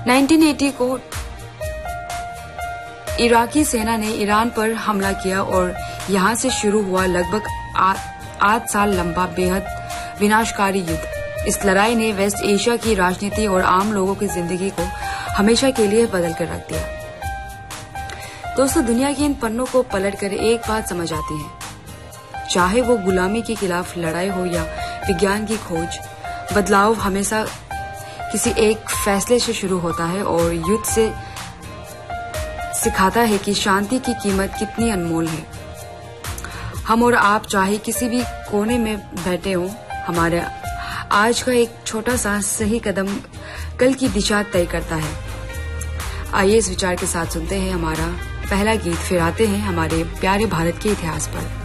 1980 को इराकी सेना ने ईरान पर हमला किया और यहां से शुरू हुआ लगभग 8 साल लंबा बेहद विनाशकारी युद्ध। इस लड़ाई ने वेस्ट एशिया की राजनीति और आम लोगों की जिंदगी को हमेशा के लिए बदल कर रख दिया। दोस्तों, दुनिया के इन पन्नों को पलटकर एक बात समझ आती है, चाहे वो गुलामी के खिलाफ लड़ाई हो या विज्ञान की खोज, बदलाव हमेशा किसी एक फैसले से शुरू होता है और युद्ध से सिखाता है कि शांति की कीमत कितनी अनमोल है। हम और आप चाहे किसी भी कोने में बैठे हों, हमारे आज का एक छोटा सा सही कदम कल की दिशा तय करता है। आइए इस विचार के साथ सुनते हैं हमारा पहला गीत, फिर आते हैं हमारे प्यारे भारत के इतिहास पर।